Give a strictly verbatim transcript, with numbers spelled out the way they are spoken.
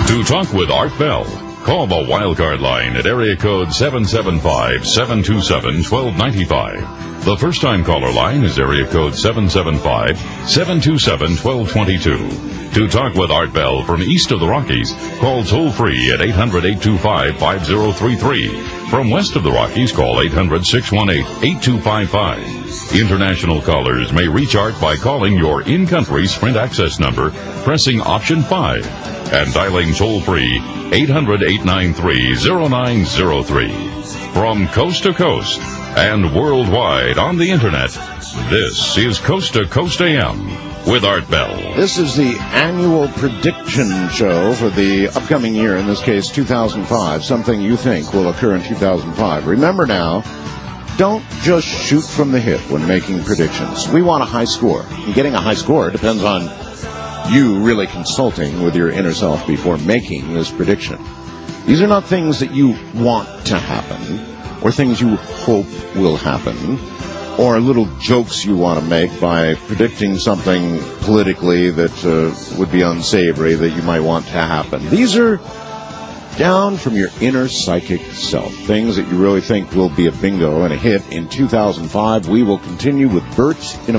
To talk with Art Bell, call the Wildcard line at area code seven seven five, seven two seven, one two nine five. The first-time caller line is area code seven seven five, seven two seven, one two two two. To talk with Art Bell from east of the Rockies, call toll-free at eight hundred, eight two five, five zero three three. From west of the Rockies, call eight hundred, six one eight, eight two five five. International callers may reach Art by calling your in-country Sprint access number, pressing option five, and dialing toll-free eight hundred, eight nine three, zero nine zero three. From coast to coast and worldwide on the Internet, this is Coast to Coast A M with Art Bell. This is the annual prediction show for the upcoming year, in this case two thousand five, something you think will occur in two thousand five. Remember now, don't just shoot from the hip when making predictions. We want a high score. And getting a high score depends on you really consulting with your inner self before making this prediction. These are not things that you want to happen, or things you hope will happen, or little jokes you want to make by predicting something politically that uh, would be unsavory that you might want to happen. These are down from your inner psychic self, things that you really think will be a bingo and a hit in two thousand five. We will continue with Bert in a